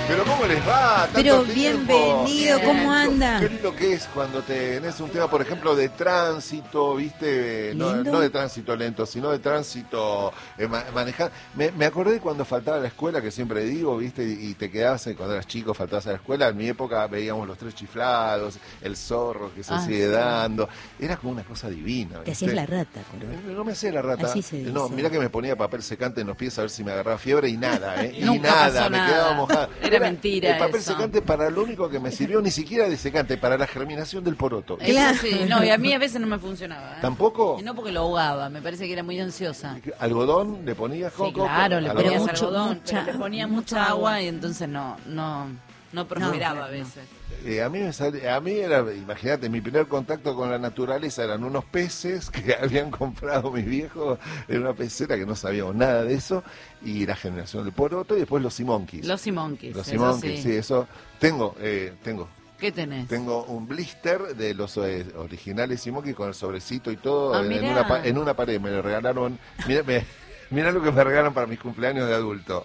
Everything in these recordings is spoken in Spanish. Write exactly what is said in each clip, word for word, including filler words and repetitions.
Pero ¿cómo les va? ¿Tanto Pero tiempo? bienvenido, Qué ¿cómo lindo, anda? Qué lindo que es cuando tenés un tema, por ejemplo, de tránsito, ¿viste? No, ¿Lindo? no de tránsito lento, sino de tránsito eh, ma- manejar. Me, me acordé cuando faltaba a la escuela, que siempre digo, ¿viste? Y, y te quedabas, eh, cuando eras chico, faltabas a la escuela. En mi época veíamos Los Tres Chiflados, El Zorro que se Ah, sigue sí. dando. Era como una cosa divina, Te ¿viste? hacías la rata, Corol. Eh, No me hacía la rata. Así se dice. No, mirá que me ponía papel secante en los pies a ver si me agarraba fiebre y nada, ¿eh? Y Nunca nada, pasó me nada. quedaba mojada. Era mentira El papel eso. secante para lo único que me sirvió, ni siquiera de secante, para la germinación del poroto. Eso Claro. sí, no, y a mí a veces no me funcionaba. ¿eh? ¿Tampoco? Y no porque lo ahogaba, me parece que era muy ansiosa. ¿Algodón le ponías? Sí, Coco? claro, le Algodón. ponías mucho- algodón, mucha- pero le ponía mucha mucha agua. agua y entonces no, no, no prosperaba No, a veces. Eh, a mí me sale- a mí era, imagínate, mi primer contacto con la naturaleza eran unos peces que habían comprado mis viejos en una pecera que no sabíamos nada de eso, y la generación del poroto, y después los sea monkeys. Los sea monkeys, Los eso sea monkeys, sí. sí, eso. Tengo, eh, tengo. ¿Qué tenés? Tengo un blister de los eh, originales sea monkeys con el sobrecito y todo Ah, en, en mirá. una pa- en una pared. Me lo regalaron. Mira, me- mira lo que me regalan para mis cumpleaños de adulto.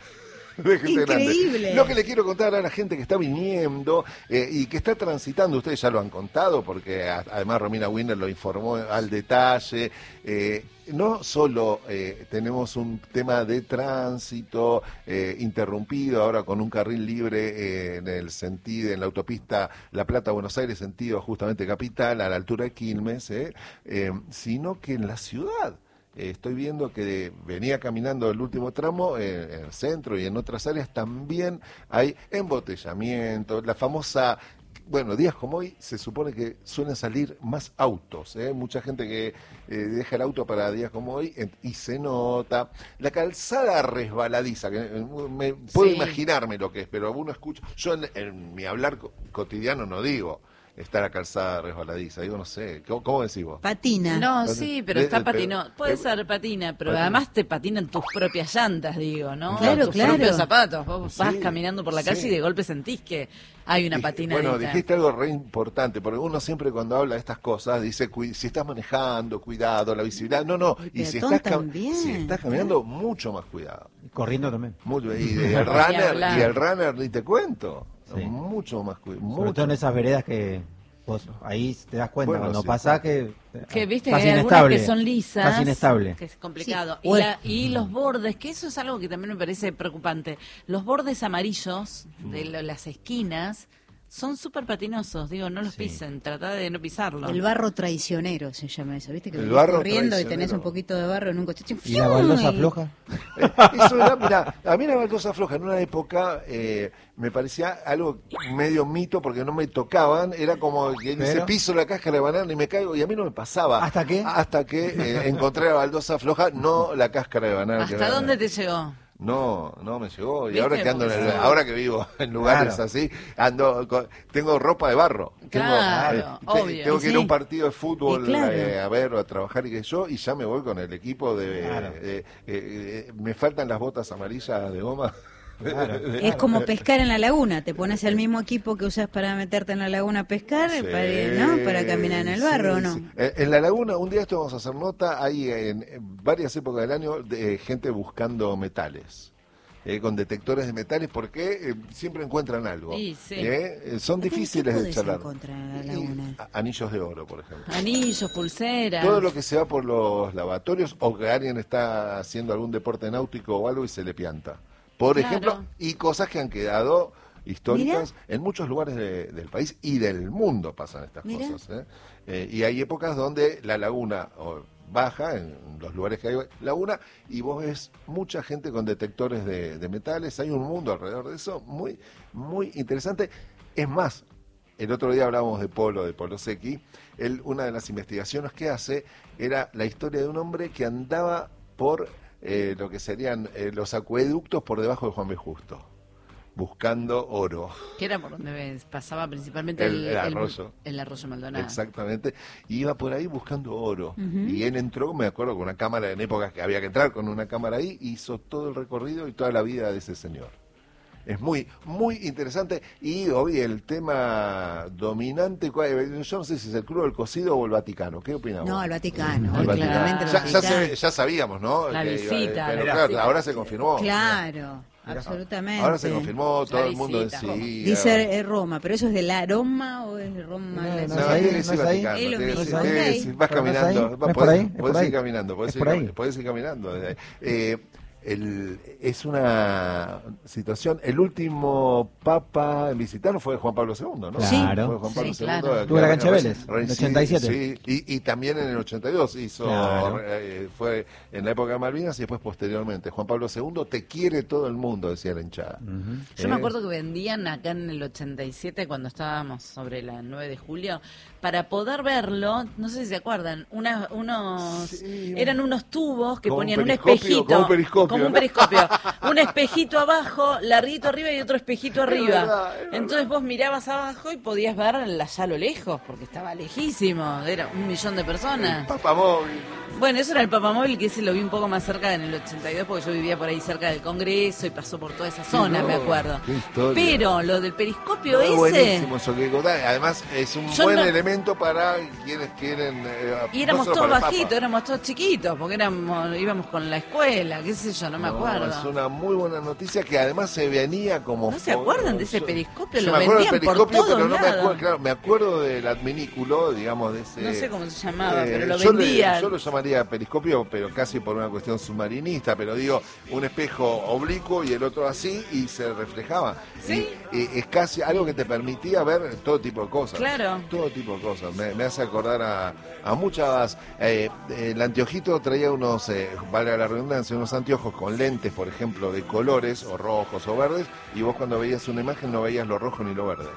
De gente Increíble. grande. Lo que le quiero contar a la gente que está viniendo eh, y que está transitando, ustedes ya lo han contado, porque a- además Romina Winner lo informó al detalle. eh, no solo eh, tenemos un tema de tránsito eh, interrumpido ahora con un carril libre eh, en el sentido, en la autopista La Plata-Buenos Aires, sentido justamente capital, a la altura de Quilmes, eh, eh, sino que en la ciudad. Eh, estoy viendo que venía caminando el último tramo eh, en el centro y en otras áreas también hay embotellamiento, la famosa, bueno, días como hoy se supone que suelen salir más autos, ¿eh? Mucha gente que eh, deja el auto para días como hoy en- y se nota. La calzada resbaladiza, que eh, me, puedo Sí. imaginarme lo que es, pero uno escucha, yo en, en mi hablar co- cotidiano no digo está la calzada resbaladiza, digo, no sé, ¿cómo, cómo decís vos? Patina. No, sí, pero De- está de- patino. Puede eh, ser patina, pero patina. además te patinan tus propias llantas, digo, ¿no? Claro, tus claro. propios zapatos. Vos Sí, vas caminando por la calle sí. y de golpe sentís que hay una Dij- patinadita. Bueno, dijiste algo re importante, porque uno siempre cuando habla de estas cosas dice, "Cui- si estás manejando, cuidado, la visibilidad". No, no, El y si peatón estás, cam- también, si estás caminando, mucho más cuidado. Corriendo también. Mucho, y, de- el Ni runner, hablar. y el runner, ni te cuento. Sí. Mucho más cuidado. Sobre todo en esas veredas que vos ahí te das cuenta Bueno, cuando sí, pasás claro. que Que viste estás que hay algunas inestable, que son lisas, estás inestable. que es complicado. Sí. Y, la- y los bordes, que eso es algo que también me parece preocupante. Los bordes amarillos de lo- las esquinas son súper patinosos. Digo, no los Sí. pisen, tratá de no pisarlos. El barro traicionero se llama eso, ¿viste? Que El venís barro corriendo y tenés traicionero. un poquito de barro en un coche. ¿Y la baldosa floja? Eh, Eso era, mira, a mí la baldosa floja en una época eh, me parecía algo medio mito porque no me tocaban, era como que dice Pero- piso la cáscara de banana y me caigo y a mí no me pasaba. ¿Hasta qué? Hasta que eh, encontré la baldosa floja, no la cáscara de banana. que ¿Hasta era- dónde te llegó? No, no me llegó. Y ¿Viste? ahora que ando en el- Porque sí. ahora que vivo en lugares Claro. así, ando con- tengo ropa de barro. Tengo, Claro, eh, te- obvio. tengo que ir a Sí. un partido de fútbol Y claro. eh, a ver o a trabajar y que yo y ya me voy con el equipo de Claro. eh, eh, eh, me faltan las botas amarillas de goma. Claro. Es como pescar en la laguna, te pones el mismo equipo que usas para meterte en la laguna a pescar, Sí, para, ¿no? Para caminar en el sí, barro, ¿o ¿no? sí. Eh, En la laguna, un día esto vamos a hacer nota, hay en, en varias épocas del año de, eh, gente buscando metales. eh, con detectores de metales porque eh, siempre encuentran algo. Sí, sí. Eh, eh, son ¿Qué difíciles de podés charlar. encontrar en la Y- laguna? a- anillos de oro, por ejemplo. Anillos, pulseras. Todo lo que se va por los lavatorios o que alguien está haciendo algún deporte náutico o algo y se le pianta. Por Claro. ejemplo, y cosas que han quedado históricas en muchos lugares de- del país y del mundo pasan estas Mirá. cosas. ¿eh? Eh, y hay épocas donde la laguna o, baja, en los lugares que hay laguna, y vos ves mucha gente con detectores de, de metales. Hay un mundo alrededor de eso muy, muy interesante. Es más, el otro día hablábamos de Polo, de Polo Secchi. Él, una de las investigaciones que hace era la historia de un hombre que andaba por eh, lo que serían eh, los acueductos por debajo de Juan B. Justo, buscando oro. Que era por donde ves, pasaba principalmente El- el, el arroyo. el arroyo Maldonado. Exactamente, y iba por ahí buscando oro. Y él entró, me acuerdo, con una cámara, en épocas que había que entrar con una cámara ahí, hizo todo el recorrido y toda la vida de ese señor. Es muy, muy interesante. Y hoy el tema dominante, ¿cuál? Yo no sé si es el crudo, el cocido o el Vaticano. ¿Qué opinamos? No, el Vaticano, El Vaticano. claramente el Ya, ya, Vaticano. se- ya sabíamos, ¿no? La Que iba- visita, pero la claro, visita. ahora se confirmó. Claro. Absolutamente. Ahora se confirmó, todo el mundo visita. decía. Dice eh, Roma, pero eso es de la Roma o es de Roma. No, la no, No, ciudad? tiene que no ser es ahí. Vaticano, Es lo tiene que mismo, ser- tiene que ok. ser- vas Pero no es caminando, ahí, vas- no es por podés, ahí, es podés por ir ahí. caminando, podés Es ir, por ahí. podés ir caminando. Eh, el, es una situación, el último papa en visitarnos fue Juan Pablo segundo, ¿no? Claro. Fue Juan Pablo Sí, claro. segundo. Estuvo en la cancha de Re- Vélez, re- en el sí, ochenta y siete. Sí, y, y también en el ochenta y dos hizo, Claro. eh, fue en la época de Malvinas y después posteriormente. Juan Pablo segundo, te quiere todo el mundo, decía la hinchada. Yo me Eh, acuerdo que vendían acá en el ochenta y siete, cuando estábamos sobre la nueve de julio, para poder verlo, no sé si se acuerdan, una- unos Sí. eran unos tubos que Como un ponían un, periscopio, espejito. como un periscopio, como un ¿no? periscopio. Un espejito abajo, larguito arriba y otro espejito arriba. verdad, es verdad. Entonces vos mirabas abajo y podías ver allá a lo lejos, porque estaba lejísimo, era un millón de personas. Papa móvil. Bueno, eso era el Papamóvil, que ese lo vi un poco más cerca en el ochenta y dos, porque yo vivía por ahí cerca del Congreso y pasó por toda esa zona, no, me acuerdo. qué historia. Pero lo del periscopio Es ese... buenísimo eso que contás. Además, es un Yo buen no- elemento para quienes quieren. eh, Y no éramos solo todos para el Papa. bajitos, éramos todos chiquitos, porque éramos íbamos con la escuela, qué sé yo, no me No, acuerdo. es una muy buena noticia que además se venía como. ¿No se acuerdan de ese periscopio? Yo Lo me acuerdo del vendían por periscopio, todos pero no me lados. acuerdo, claro, me acuerdo del adminículo, digamos, de ese. No sé cómo se llamaba, eh, pero lo yo le- vendían. yo lo llamaría periscopio, pero casi por una cuestión submarinista, pero digo, un espejo oblicuo y el otro así y se reflejaba. Sí. Y, eh, es casi algo que te permitía ver todo tipo de cosas. Claro. Todo tipo de cosas. Me, me hace acordar a, a muchas. Eh, el anteojito traía unos, eh, valga la redundancia, unos anteojos con lentes, por ejemplo, de colores, o rojos o verdes, y vos cuando veías una imagen no veías lo rojo ni lo verde.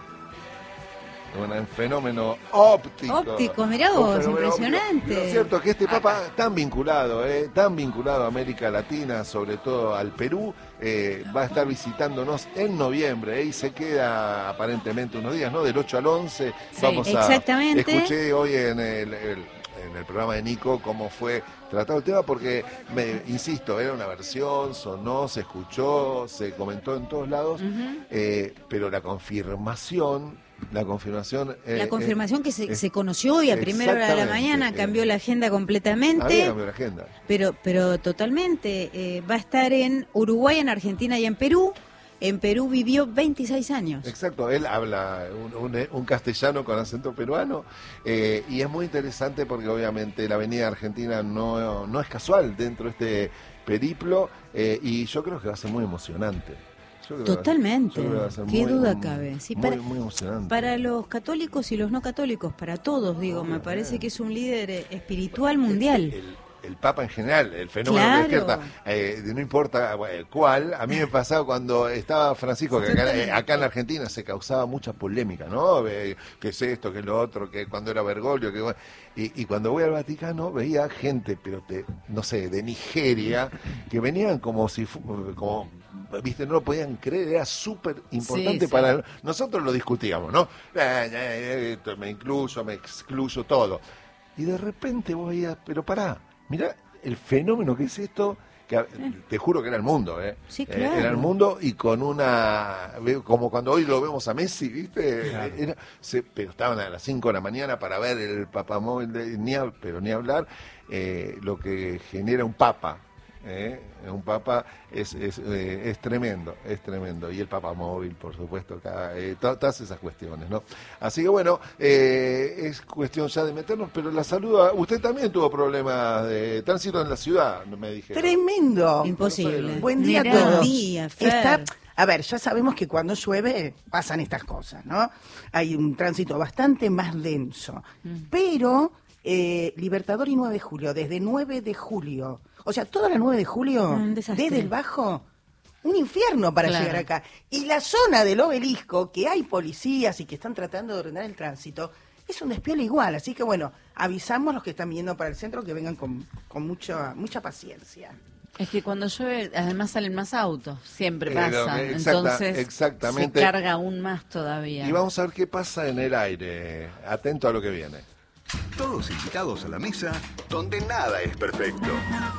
Un fenómeno óptico. Óptico, mirá Un vos, fenómeno impresionante. óptico. Lo cierto es que este Papa, tan vinculado, eh, tan vinculado a América Latina, sobre todo al Perú, eh, va a estar visitándonos en noviembre eh, y se queda aparentemente unos días, ¿no? Del ocho al once. Sí, Vamos a. exactamente. Escuché hoy en el, el- en el programa de Nico cómo fue tratado el tema, porque, me, insisto, era una versión, sonó, se escuchó, se comentó en todos lados, eh, pero la confirmación. La confirmación. eh, La confirmación eh, que se, eh, se conoció hoy a primera hora de la exactamente, mañana, eh, cambió la agenda había completamente, cambiado la agenda. pero pero totalmente. eh, va a estar en Uruguay, en Argentina y en Perú. En Perú vivió veintiséis años. Exacto, él habla un, un- un castellano con acento peruano eh, y es muy interesante porque obviamente la Avenida Argentina no, no es casual dentro de este periplo eh, y yo creo que va a ser muy emocionante. Yo creo que va a- Totalmente. yo creo que va a ser Qué muy, duda muy, cabe. Sí, muy, para, muy emocionante. para los católicos y los no católicos, para todos, digo, me parece que es un líder eh, espiritual mundial. El, el Papa en general, el fenómeno Claro. que despierta, eh, no importa bueno, cuál, a mí me pasaba cuando estaba Francisco, que acá, eh, acá en la Argentina se causaba mucha polémica, ¿no? Eh, ¿Qué es esto, qué es lo otro, que cuando era Bergoglio, que y, y cuando voy al Vaticano veía gente, pero te, no sé, de Nigeria, que venían como si, fu- como, viste, no lo podían creer, era súper importante Sí, sí. para nosotros lo discutíamos, ¿no? Eh, eh, esto me incluyo, me excluyo, todo. Y de repente vos veías, pero pará, mirá el fenómeno que es esto, que a- te juro que era el mundo, ¿eh? Sí, Eh, claro. era el mundo y con una, ve- como cuando hoy lo vemos a Messi, ¿viste? Claro. Era, se- pero estaban a las cinco de la mañana para ver el papamóvil, de, ni hab- pero ni hablar, eh, lo que genera un papa. ¿eh? Un papa es, es, eh, es tremendo, es tremendo. Y el papa móvil, por supuesto, cada, eh, to- todas esas cuestiones, ¿no? Así que bueno, eh, es cuestión ya de meternos, pero la saluda. Usted también tuvo problemas de tránsito en la ciudad, me dijeron. Tremendo. Imposible. Buen día Mirá, a todos. buen día, Fer. Está- a ver, ya sabemos que cuando llueve pasan estas cosas, ¿no? Hay un tránsito bastante más denso. Pero eh, Libertador y nueve de julio, desde nueve de julio, o sea, toda la nueve de julio, Un desastre. desde el Bajo, un infierno para Claro. llegar acá. Y la zona del obelisco, que hay policías y que están tratando de ordenar el tránsito, es un despiole igual. Así que bueno, avisamos a los que están viniendo para el centro que vengan con, con mucha, mucha paciencia. Es que cuando llueve, además salen más autos, siempre Eh, pasa. lo que- exacta- Entonces exactamente. se carga aún más todavía. Y vamos a ver qué pasa en el aire. Atento a lo que viene. Todos invitados a la mesa donde nada es perfecto.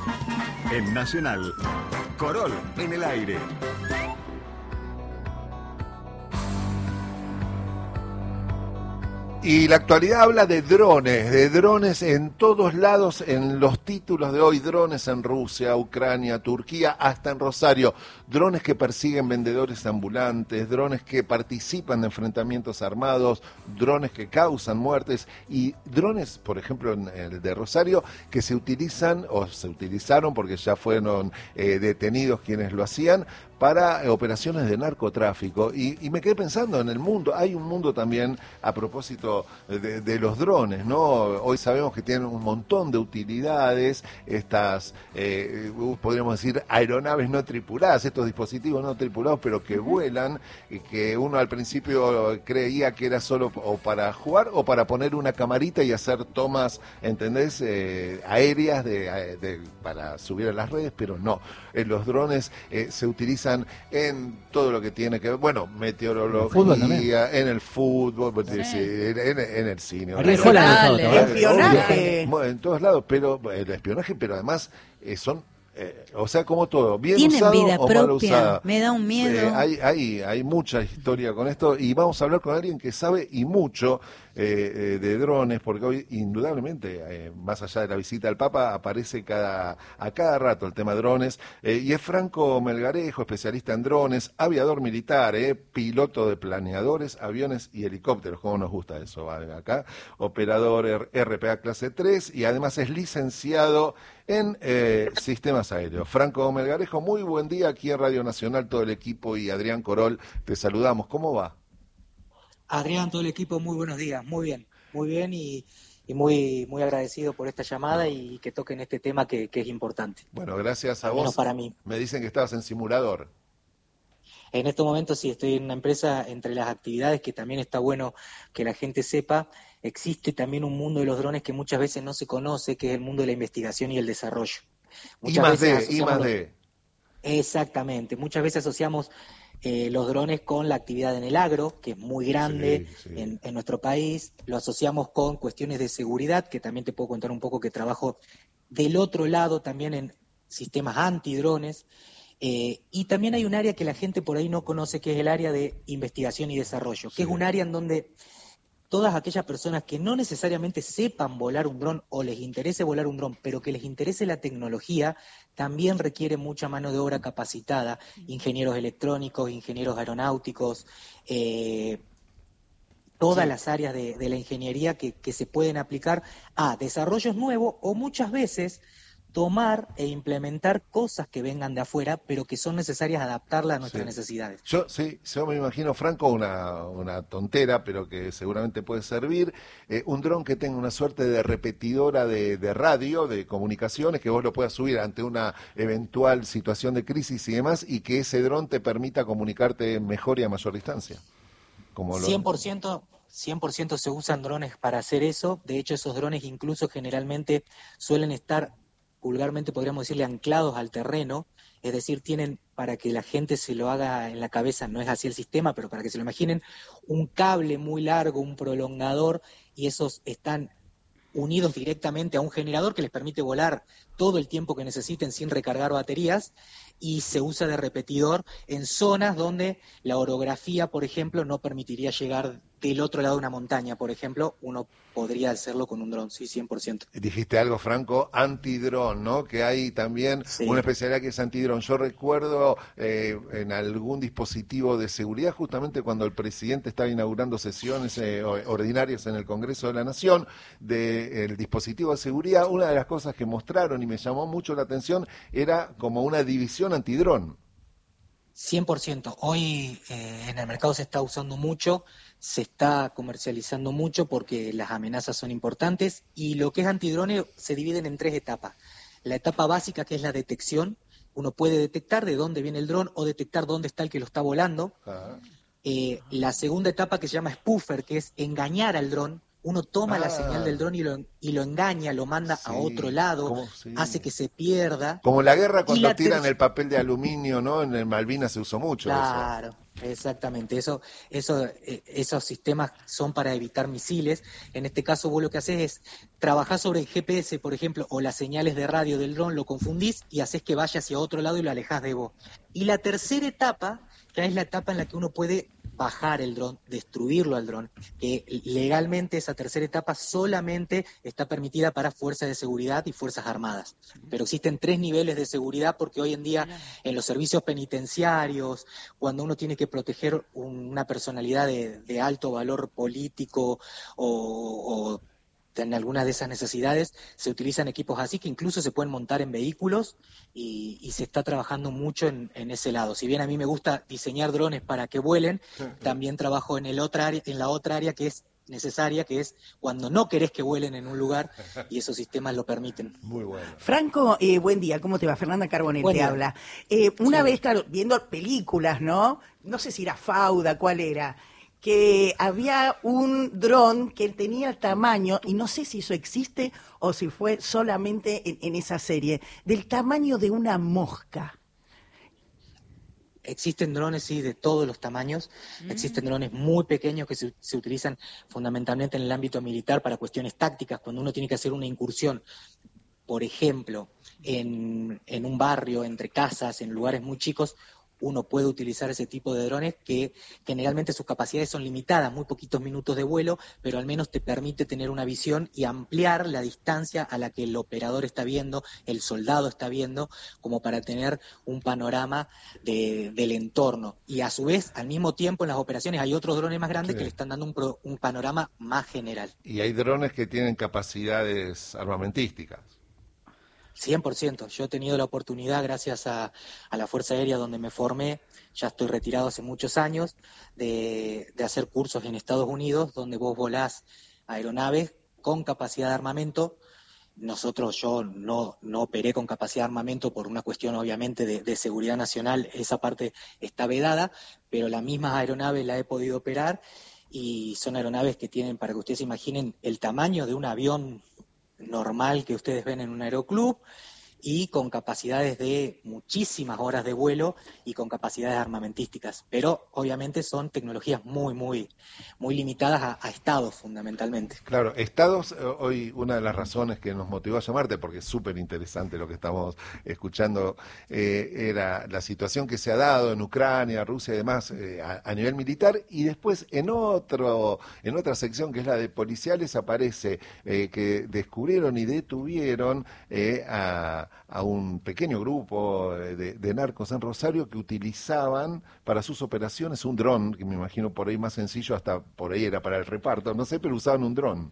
En Nacional, Corol en el aire. Y la actualidad habla de drones, de drones en todos lados, en los títulos de hoy, drones en Rusia, Ucrania, Turquía, hasta en Rosario, drones que persiguen vendedores ambulantes, drones que participan de enfrentamientos armados, drones que causan muertes y drones, por ejemplo, en el de Rosario, que se utilizan o se utilizaron porque ya fueron eh, detenidos quienes lo hacían, para eh, operaciones de narcotráfico. Y, y me quedé pensando en el mundo, hay un mundo también a propósito de, de los drones, ¿no? Hoy sabemos que tienen un montón de utilidades, estas, eh, podríamos decir, aeronaves no tripuladas, estos dispositivos no tripulados, pero que vuelan, y que uno al principio creía que era solo o para jugar o para poner una camarita y hacer tomas, ¿entendés?, eh, aéreas de, de, para subir a las redes, pero no. Eh, los drones eh, se utilizan en todo lo que tiene que ver, bueno, meteorología, en el fútbol, sí. Sí, en, en el cine, en espionaje, en todos lados, pero el espionaje, pero además eh, son Eh, o sea, como todo, bien Tienen usado vida o propia. mal usada. Me da un miedo. Eh, hay, hay, hay mucha historia con esto y vamos a hablar con alguien que sabe y mucho eh, eh, de drones, porque hoy indudablemente, eh, más allá de la visita al Papa, aparece cada, a cada rato el tema drones. Eh, y es Franco Melgarejo, especialista en drones, aviador militar, eh, piloto de planeadores, aviones y helicópteros, como nos gusta eso, ¿vale? Acá, operador R P A clase tres y además es licenciado en eh, sistemas aéreos. Franco Melgarejo, muy buen día aquí en Radio Nacional, todo el equipo y Adrián Corol, te saludamos. ¿Cómo va? Adrián, todo el equipo, muy buenos días, muy bien, muy bien y, y muy muy agradecido por esta llamada y que toquen este tema que, que es importante. Bueno, gracias a Al vos. menos para mí. Me dicen que estabas en simulador. En estos momentos sí, estoy en una empresa, entre las actividades que también está bueno que la gente sepa, existe también un mundo de los drones que muchas veces no se conoce, que es el mundo de la investigación y el desarrollo. Muchas I más veces D, I más D. Exactamente, muchas veces asociamos eh, los drones con la actividad en el agro, que es muy grande sí, sí. En, en nuestro país, lo asociamos con cuestiones de seguridad, que también te puedo contar un poco que trabajo del otro lado también en sistemas antidrones. Eh, y también hay un área que la gente por ahí no conoce, que es el área de investigación y desarrollo, que Sí. es un área en donde todas aquellas personas que no necesariamente sepan volar un dron o les interese volar un dron, pero que les interese la tecnología, también requiere mucha mano de obra capacitada, ingenieros electrónicos, ingenieros aeronáuticos, eh, todas Sí. las áreas de, de la ingeniería que, que se pueden aplicar a desarrollos nuevos o muchas veces tomar e implementar cosas que vengan de afuera, pero que son necesarias adaptarlas a nuestras Sí. necesidades. Yo sí, yo me imagino, Franco, una, una tontera, pero que seguramente puede servir, eh, un dron que tenga una suerte de repetidora de, de radio, de comunicaciones, que vos lo puedas subir ante una eventual situación de crisis y demás, y que ese dron te permita comunicarte mejor y a mayor distancia. Como lo... cien por ciento, cien por ciento se usan drones para hacer eso. De hecho, esos drones incluso generalmente suelen estar, vulgarmente podríamos decirle, anclados al terreno, es decir, tienen, para que la gente se lo haga en la cabeza, no es así el sistema, pero para que se lo imaginen, un cable muy largo, un prolongador, y esos están unidos directamente a un generador que les permite volar todo el tiempo que necesiten sin recargar baterías, y se usa de repetidor en zonas donde la orografía, por ejemplo, no permitiría llegar del otro lado de una montaña, por ejemplo, uno podría hacerlo con un dron, sí, cien por ciento. Dijiste algo, Franco, antidrón, ¿no? Que hay también Sí. una especialidad que es antidrón. Yo recuerdo eh, en algún dispositivo de seguridad, justamente cuando el presidente estaba inaugurando sesiones eh, ordinarias en el Congreso de la Nación, del dispositivo de seguridad, una de las cosas que mostraron y me llamó mucho la atención era como una división antidrón. cien por ciento. Hoy eh, en el mercado se está usando mucho, se está comercializando mucho porque las amenazas son importantes y lo que es antidrones se dividen en tres etapas. La etapa básica, que es la detección, uno puede detectar de dónde viene el dron o detectar dónde está el que lo está volando. Ah. Eh, la segunda etapa, que se llama spoofer, que es engañar al dron. Uno toma Ah. la señal del dron y lo, y lo engaña, lo manda Sí. a otro lado, ¿Cómo? Sí. hace que se pierda. Como la guerra Y cuando la tiran ter- el papel de aluminio, ¿no? En el Malvinas se usó mucho Claro, exactamente. Eso, eso, eh, esos sistemas son para evitar misiles. En este caso, vos lo que haces es trabajar sobre el G P S, por ejemplo, o las señales de radio del dron, lo confundís y haces que vaya hacia otro lado y lo alejás de vos. Y la tercera etapa, ya es la etapa en la que uno puede bajar el dron, destruirlo al dron, que legalmente esa tercera etapa solamente está permitida para fuerzas de seguridad y fuerzas armadas. Pero existen tres niveles de seguridad porque hoy en día en los servicios penitenciarios, cuando uno tiene que proteger una personalidad de, de alto valor político o, o en algunas de esas necesidades, se utilizan equipos así que incluso se pueden montar en vehículos y, y se está trabajando mucho en, en ese lado. Si bien a mí me gusta diseñar drones para que vuelen, también trabajo en, el otra área, en la otra área que es necesaria, que es cuando no querés que vuelen en un lugar y esos sistemas lo permiten. Muy bueno. Franco, eh, buen día, ¿cómo te va? Fernanda Carbonell Buen te día. habla. Eh, una Sí. vez, claro, viendo películas, ¿no? No sé si era Fauda, cuál era, que había un dron que tenía el tamaño, y no sé si eso existe o si fue solamente en, en esa serie, del tamaño de una mosca. Existen drones, sí, de todos los tamaños. Mm. Existen drones muy pequeños que se, se utilizan fundamentalmente en el ámbito militar para cuestiones tácticas, cuando uno tiene que hacer una incursión, por ejemplo, en, en un barrio, entre casas, en lugares muy chicos, uno puede utilizar ese tipo de drones que generalmente sus capacidades son limitadas, muy poquitos minutos de vuelo, pero al menos te permite tener una visión y ampliar la distancia a la que el operador está viendo, el soldado está viendo, como para tener un panorama de, del entorno. Y a su vez, al mismo tiempo, en las operaciones hay otros drones más grandes sí. que le están dando un, pro, un panorama más general. Y hay drones que tienen capacidades armamentísticas. cien por ciento. Yo he tenido la oportunidad, gracias a, a la Fuerza Aérea donde me formé, ya estoy retirado hace muchos años, de, de hacer cursos en Estados Unidos donde vos volás aeronaves con capacidad de armamento. Nosotros, yo no, no operé con capacidad de armamento por una cuestión obviamente de, de seguridad nacional, esa parte está vedada, pero la misma aeronave la he podido operar y son aeronaves que tienen, para que ustedes se imaginen, el tamaño de un avión normal que ustedes ven en un aeroclub y con capacidades de muchísimas horas de vuelo y con capacidades armamentísticas, pero obviamente son tecnologías muy, muy, muy limitadas a, a estados fundamentalmente. Claro, estados, hoy una de las razones que nos motivó a llamarte, porque es súper interesante lo que estamos escuchando, eh, era la situación que se ha dado en Ucrania, Rusia y demás eh, a, a nivel militar, y después en otro, en otra sección que es la de policiales aparece eh, que descubrieron y detuvieron eh, a a un pequeño grupo de, de narcos en Rosario que utilizaban para sus operaciones un dron, que me imagino por ahí más sencillo, hasta por ahí era para el reparto, no sé, pero usaban un dron.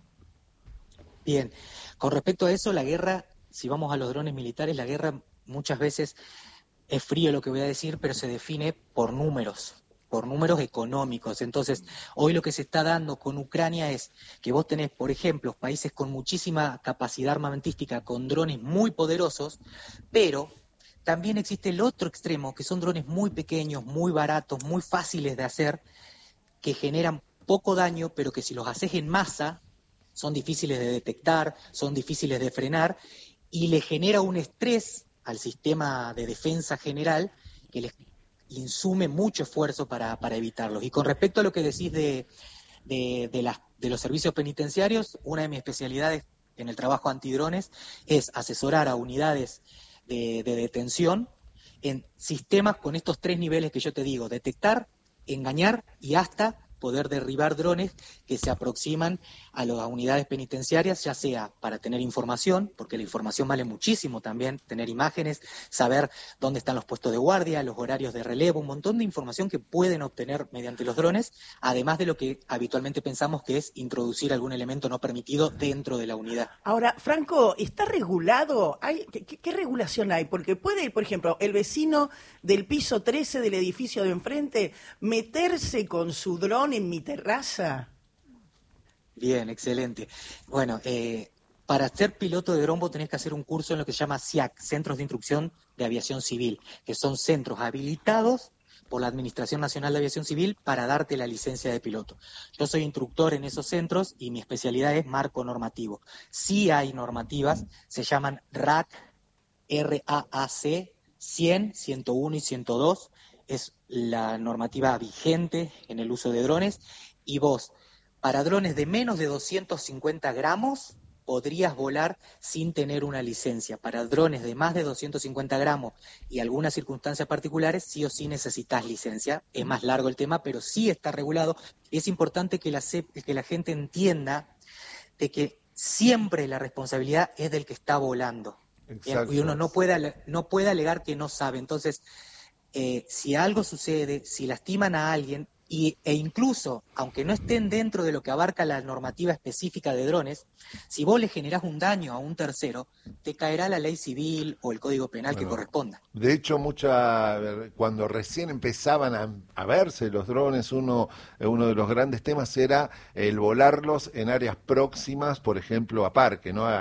Bien, con respecto a eso, la guerra, si vamos a los drones militares, la guerra muchas veces es frío lo que voy a decir, pero se define por números. por números económicos. Entonces, hoy lo que se está dando con Ucrania es que vos tenés, por ejemplo, países con muchísima capacidad armamentística, con drones muy poderosos, pero también existe el otro extremo, que son drones muy pequeños, muy baratos, muy fáciles de hacer, que generan poco daño, pero que si los haces en masa, son difíciles de detectar, son difíciles de frenar, y le genera un estrés al sistema de defensa general que les insume mucho esfuerzo para, para evitarlos. Y con respecto a lo que decís de, de, de, las, de los servicios penitenciarios, una de mis especialidades en el trabajo antidrones es asesorar a unidades de, de detención en sistemas con estos tres niveles que yo te digo: detectar, engañar y hasta poder derribar drones que se aproximan a las unidades penitenciarias, ya sea para tener información, porque la información vale muchísimo también, tener imágenes, saber dónde están los puestos de guardia, los horarios de relevo, un montón de información que pueden obtener mediante los drones, además de lo que habitualmente pensamos que es introducir algún elemento no permitido dentro de la unidad. Ahora, Franco, ¿está regulado? ¿Hay, qué, qué regulación hay? Porque puede, por ejemplo, el vecino del piso trece del edificio de enfrente meterse con su dron en mi terraza. Bien, excelente. Bueno, eh, para ser piloto de dron vos tenés que hacer un curso en lo que se llama C I A C, Centros de Instrucción de Aviación Civil, que son centros habilitados por la Administración Nacional de Aviación Civil para darte la licencia de piloto. Yo soy instructor en esos centros y mi especialidad es marco normativo. Sí hay normativas, se llaman R A C, R A A C, cien, ciento uno y ciento dos, es la normativa vigente en el uso de drones, y vos, para drones de menos de doscientos cincuenta gramos, podrías volar sin tener una licencia. Para drones de más de doscientos cincuenta gramos y algunas circunstancias particulares, sí o sí necesitas licencia. Es más largo el tema, pero sí está regulado. Y es importante que la, que la gente entienda de que siempre la responsabilidad es del que está volando. Exacto. Y uno no puede, no puede alegar que no sabe. Entonces, eh, si algo sucede, si lastiman a alguien, y, e incluso, aunque no estén dentro de lo que abarca la normativa específica de drones, si vos le generás un daño a un tercero, te caerá la ley civil o el código penal bueno, que corresponda. De hecho, mucha cuando recién empezaban a, a verse los drones, uno, uno de los grandes temas era el volarlos en áreas próximas, por ejemplo, a parque, ¿no?